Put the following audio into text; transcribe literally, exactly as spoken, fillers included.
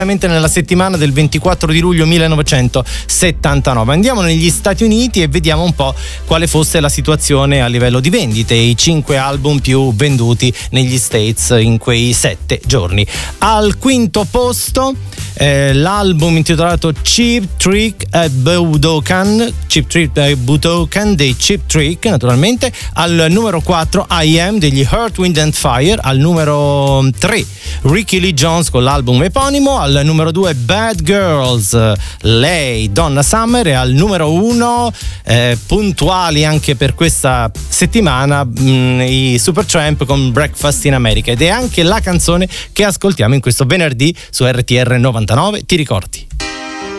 nella settimana del ventiquattro di luglio millenovecentosettantanove. Andiamo negli Stati Uniti e vediamo un po' quale fosse la situazione a livello di vendite, i cinque album più venduti negli States in quei sette giorni. Al quinto posto eh, l'album intitolato Cheap Trick at Budokan, Cheap Trick at Budokan dei Cheap Trick, naturalmente. Al numero quattro I Am degli Earth, Wind and Fire. Al numero tre Ricky Lee Jones con l'album eponimo. Al numero due Bad Girls, lei Donna Summer. E al numero uno eh, puntuali anche per questa settimana mh, i Supertramp con Breakfast in America, ed è anche la canzone che ascoltiamo in questo venerdì su R T R novantanove. Ti ricordi?